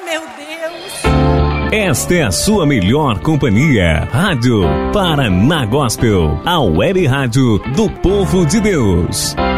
meu Deus. Esta é a sua melhor companhia. Rádio Paraná Gospel, a web rádio do povo de Deus.